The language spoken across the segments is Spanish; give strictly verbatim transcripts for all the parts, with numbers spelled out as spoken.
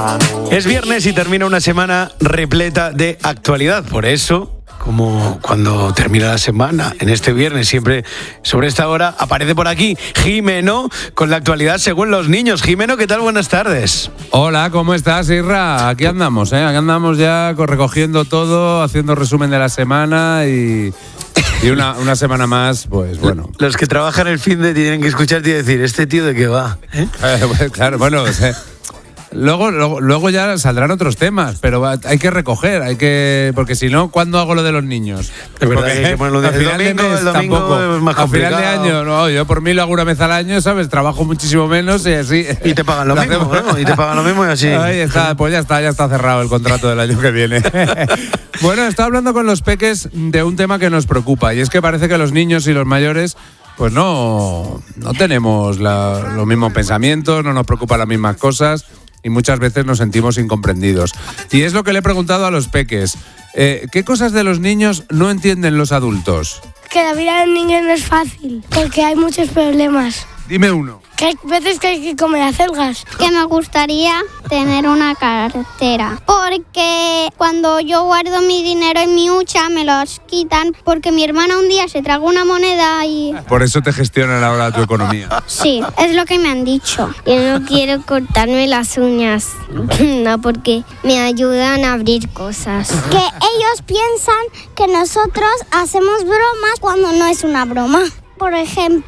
Es viernes y termina una semana repleta de actualidad. Por eso, como cuando termina la semana, en este viernes, siempre sobre esta hora, aparece por aquí Jimeno con la actualidad según los niños. Jimeno, ¿qué tal? Buenas tardes. Hola, ¿cómo estás, Isra? Aquí andamos, ¿eh? Aquí andamos ya recogiendo todo, haciendo resumen de la semana y... Y una, una semana más, pues bueno. Los que trabajan el fin de tienen que escucharte y decir, ¿este tío de qué va? ¿Eh? Eh, pues, claro, bueno, o sea, luego, luego, luego ya saldrán otros temas, pero hay que recoger, hay que porque si no, ¿cuándo hago lo de los niños? Es verdad, porque, que bueno, al final domingo, de mes el domingo tampoco. Es más al final complicado. de año, no, yo por mí lo hago una vez al año, ¿sabes? Trabajo muchísimo menos y así. Y te pagan lo, lo mismo, ¿no? Y te pagan lo mismo y así. Ahí está, pues ya está, ya está cerrado el contrato del año que viene. Bueno, estaba hablando con los peques de un tema que nos preocupa, y es que parece que los niños y los mayores pues no, no tenemos la, los mismos pensamientos, no nos preocupan las mismas cosas y muchas veces nos sentimos incomprendidos. Y es lo que le he preguntado a los peques. Eh, ¿Qué cosas de los niños no entienden los adultos? Que la vida de los niños no es fácil, porque hay muchos problemas. Dime uno. Que hay veces que hay que comer acelgas. Que me gustaría tener una cartera, porque cuando yo guardo mi dinero en mi hucha me los quitan, porque mi hermana un día se tragó una moneda y... Por eso te gestionan ahora tu economía. Sí, es lo que me han dicho. Yo no quiero cortarme las uñas, no, porque me ayudan a abrir cosas. Que ellos piensan que nosotros hacemos bromas cuando no es una broma. Por ejemplo,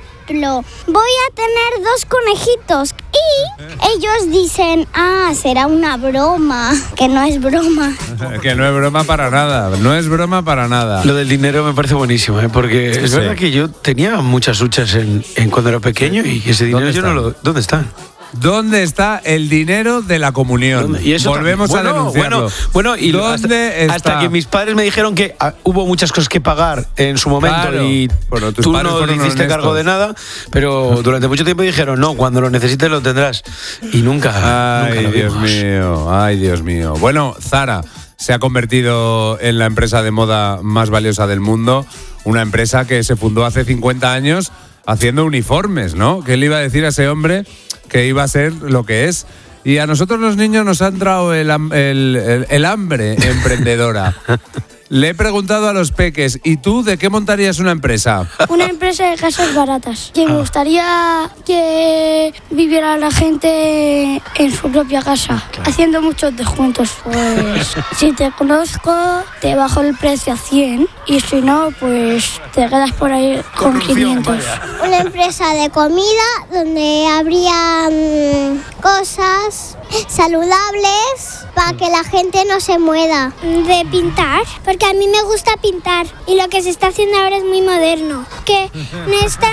voy a tener dos conejitos y ellos dicen, ah, será una broma, que no es broma. Que no es broma para nada, no es broma para nada. Lo del dinero me parece buenísimo, ¿eh? Porque es Sí. verdad que yo tenía muchas huchas en, en cuando era pequeño y ese dinero yo no lo... ¿Dónde están? ¿Dónde está el dinero de la comunión? Y eso Volvemos también. a Bueno, denunciarlo. Bueno, bueno y ¿Dónde hasta, está? hasta que mis padres me dijeron que ah, hubo muchas cosas que pagar en su momento Claro. y Bueno, tus tú padres no fueron hiciste honestos. cargo de nada, pero durante mucho tiempo dijeron, no, cuando lo necesites lo tendrás. Y nunca, Ay, nunca lo Dios vimos. mío, ay, Dios mío. Bueno, Zara se ha convertido en la empresa de moda más valiosa del mundo, una empresa que se fundó hace cincuenta años haciendo uniformes, ¿no? ¿Qué le iba a decir a ese hombre que iba a ser lo que es? Y a nosotros los niños nos ha entrado el, ham- el, el, el hambre emprendedora. Le he preguntado a los peques, ¿y tú de qué montarías una empresa? Una empresa de casas baratas. Que me gustaría que viviera la gente en su propia casa, haciendo muchos descuentos. Pues si te conozco, te bajo el precio a cien y si no, pues te quedas por ahí con quinientos. Una empresa de comida donde habría mm, cosas saludables para que la gente no se muera. De pintar, porque a mí me gusta pintar y lo que se está haciendo ahora es muy moderno. Que necesitan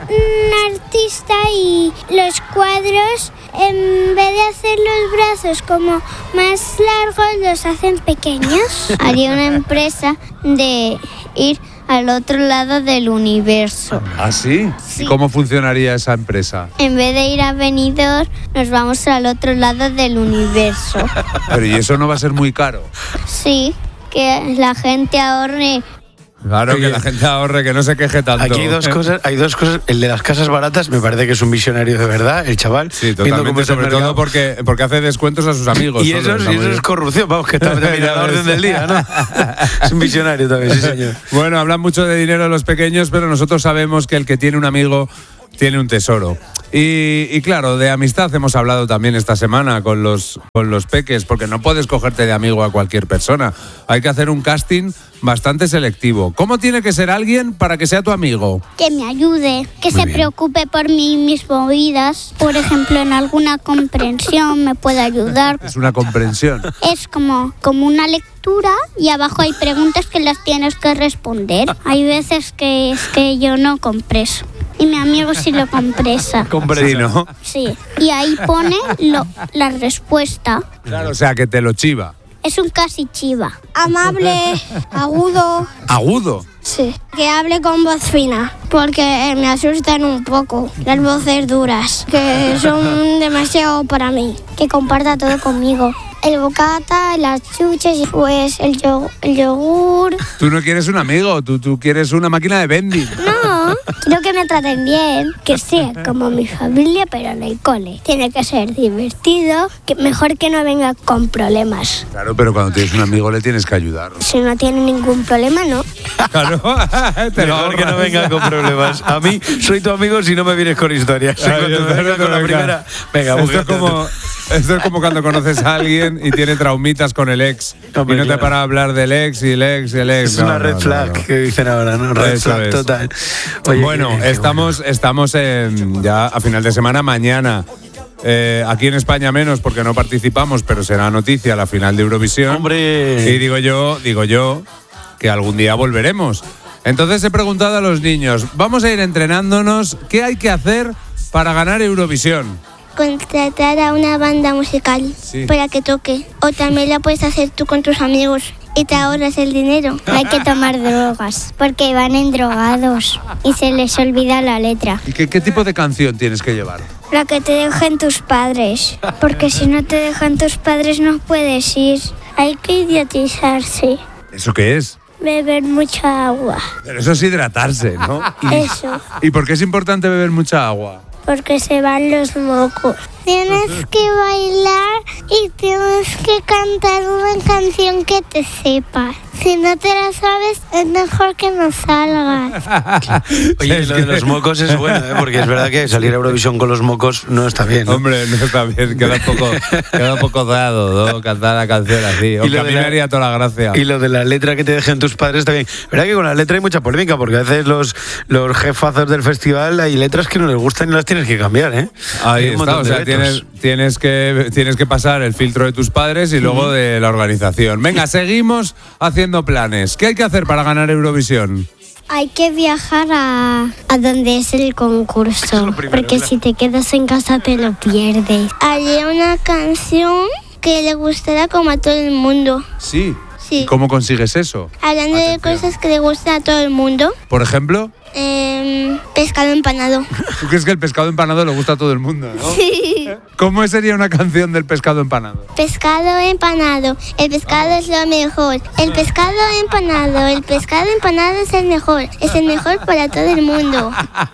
un artista y los cuadros, en vez de hacer los brazos como más largos, los hacen pequeños. Haría una empresa de ir al otro lado del universo. ¿Ah, sí? Sí. ¿Y cómo funcionaría esa empresa? En vez de ir a Benidorm, nos vamos al otro lado del universo. Pero ¿y eso no va a ser muy caro? Sí, que la gente ahorre. Claro, Oye, que la gente ahorre, que no se queje tanto. Aquí hay dos cosas, hay dos cosas. El de las casas baratas me parece que es un visionario de verdad, el chaval. Sí, viendo totalmente, cómo está el sobre todo mercado. porque, porque hace descuentos a sus amigos. Y solo, eso, es- está y muy eso es bien. corrupción, vamos, que está también a la orden del día, ¿no? Es un visionario también, sí, señor. Bueno, hablan mucho de dinero los pequeños, pero nosotros sabemos que el que tiene un amigo tiene un tesoro. Y, y claro, de amistad hemos hablado también esta semana con los, con los peques, porque no puedes cogerte de amigo a cualquier persona. Hay que hacer un casting bastante selectivo. ¿Cómo tiene que ser alguien para que sea tu amigo? Que me ayude, que Muy se bien. preocupe por mí, mis movidas. Por ejemplo, en alguna comprensión me puede ayudar. Es una comprensión. Es como, como una lectura y abajo hay preguntas que las tienes que responder. Hay veces que es que yo no compreso y mi amigo sí lo compresa. Sí, ¿no? Sí, y ahí pone lo, la respuesta. Claro, o sea, que te lo chiva. Es un casi chiva. Amable, agudo. Agudo. Sí. Que hable con voz fina, porque me asustan un poco las voces duras, que son demasiado para mí. Que comparta todo conmigo. El bocata, las chuches, pues el, yo- el yogur. Tú no quieres un amigo, tú, tú quieres una máquina de vending. No, quiero que me traten bien, que sea como mi familia, pero en el cole. Tiene que ser divertido, que mejor que no venga con problemas. Claro, pero cuando tienes un amigo le tienes que ayudar. Si no tiene ningún problema, no. Claro, te lo Mejor que no ahorras. venga con problemas. A mí soy tu amigo si no me vienes con historias. Ay, Cuando yo me venga también, con la venga. primera, venga, esto, es búscate como, esto es como cuando conoces a alguien y tiene traumitas con el ex. Hombre, y no te claro. para hablar del ex y el ex y el ex. Es No, una no, red no, flag no. que dicen ahora, ¿no? Red Eso flag es. total. Oye, bueno, qué- qué estamos, estamos en, ya a final de semana, mañana. Eh, aquí en España menos porque no participamos, pero será noticia la final de Eurovisión. Hombre. Y digo yo, digo yo, que algún día volveremos. Entonces he preguntado a los niños, vamos a ir entrenándonos, ¿qué hay que hacer para ganar Eurovisión? Contratar a una banda musical Sí. para que toque. O también la puedes hacer tú con tus amigos y te ahorras el dinero. No hay que tomar drogas, porque van endrogados y se les olvida la letra. ¿Y qué, qué tipo de canción tienes que llevar? La que te dejen tus padres, porque si no te dejan tus padres no puedes ir. Hay que idiotizarse, ¿Eso qué es? beber mucha agua. Pero eso es hidratarse, ¿no? Eso, ¿Y por qué es importante beber mucha agua? porque se van los mocos. Tienes que bailar y tienes que cantar una canción que te sepas. Si no te la sabes, es mejor que no salgas. Oye, Es lo de que- los mocos es bueno, ¿eh? Porque es verdad que salir a Eurovisión con los mocos no está bien, ¿no? Hombre, no está bien, queda un poco, queda un poco dado, ¿no? Cantar la canción así. Aunque lo a de mí la- me haría toda la gracia. Y lo de la letra que te dejen tus padres también. ¿Verdad que con la letra hay mucha polémica? Porque a veces los, los jefazos del festival hay letras que no les gustan y las tienes que cambiar, ¿eh? Ahí Hay un está, montón o de sea, vetos. tienes, tienes, que, tienes que pasar el filtro de tus padres y luego de la organización. Venga, seguimos haciendo planes. ¿Qué hay que hacer para ganar Eurovisión? Hay que viajar a, a donde es el concurso, primero, porque ¿verdad? si te quedas en casa te lo pierdes. Haría una canción que le gustará como a todo el mundo. Sí. Sí. ¿Y cómo consigues eso? Hablando de Atención. cosas que le gustan a todo el mundo. Por ejemplo, em, pescado empanado. tú crees que el pescado empanado le gusta a todo el mundo, ¿no? Sí. ¿Cómo sería una canción del pescado empanado? Pescado empanado. El pescado es lo mejor. El pescado empanado. El pescado empanado es el mejor. Es el mejor para todo el mundo.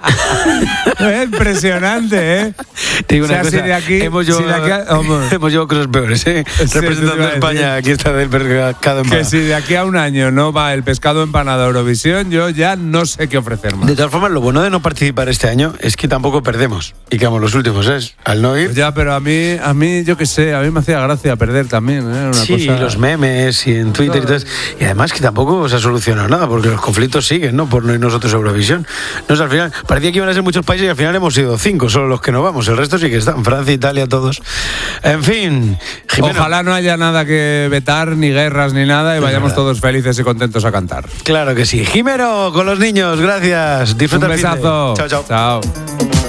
Eh, Impresionante, ¿eh? Te digo O sea, una si cosa, de aquí- hemos, si llevado, de aquí- hombre. hemos llevado cosas peores, ¿eh? Sí, te Representando iba a a España, decir. aquí está del pescado Que empanado. si de aquí a un año no va el pescado empanado a Eurovisión, yo ya no sé qué ofrecer más. De todas formas, lo bueno de no participar este año es que tampoco perdemos y quedamos los últimos, ¿es? Al no ir. Pues ya, pero a mí, a mí, yo qué sé, a mí me hacía gracia perder también, ¿eh? Una Sí, cosa... los memes y en Twitter y todo eso. Y además que tampoco se ha solucionado nada, porque los conflictos siguen, ¿no? Por no ir nosotros a Eurovisión. No sé, al final, parecía que iban a ser muchos países y al final hemos sido cinco, solo los que no vamos. El resto sí que están, Francia, Italia, todos. En fin, Jimeno, Ojalá no haya nada que vetar, ni guerras, ni nada, y Es vayamos verdad. todos felices y contentos a cantar. Claro que sí. Jimeno, con los niños, gracias. Disfruta Un el fin de- besazo. Chao, chao. Chao.